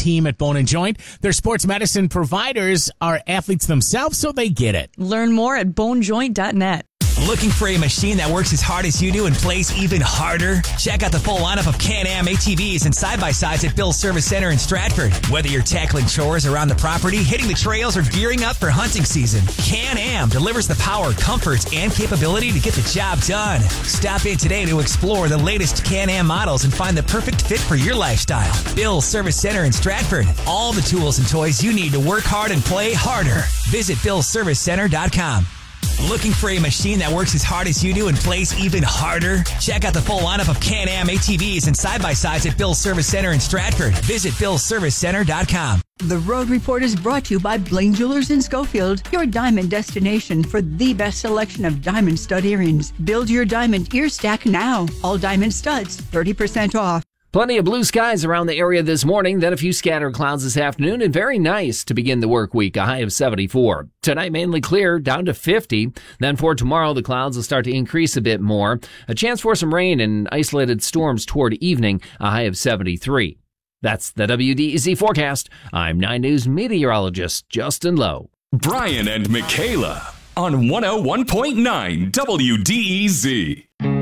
team at Bone & Joint. Their sports medicine providers are athletes themselves, so they get it. Learn more at bonejoint.net. Looking for a machine that works as hard as you do and plays even harder? Check out the full lineup of Can-Am ATVs and side-by-sides at Bill's Service Center in Stratford. Whether you're tackling chores around the property, hitting the trails, or gearing up for hunting season, Can-Am delivers the power, comfort, and capability to get the job done. Stop in today to explore the latest Can-Am models and find the perfect fit for your lifestyle. Bill's Service Center in Stratford. All the tools and toys you need to work hard and play harder. Visit BillsServiceCenter.com. Looking for a machine that works as hard as you do and plays even harder? Check out the full lineup of Can-Am ATVs and side-by-sides at Bill's Service Center in Stratford. Visit BillsServiceCenter.com. The Road Report is brought to you by Blaine Jewelers in Schofield, your diamond destination for the best selection of diamond stud earrings. Build your diamond ear stack now. All diamond studs, 30% off. Plenty of blue skies around the area this morning, then a few scattered clouds this afternoon, and very nice to begin the work week, a high of 74. Tonight, mainly clear, down to 50. Then for tomorrow, the clouds will start to increase a bit more. A chance for some rain and isolated storms toward evening, a high of 73. That's the WDEZ forecast. I'm 9 News meteorologist Justin Lowe. Brian and Michaela on 101.9 WDEZ.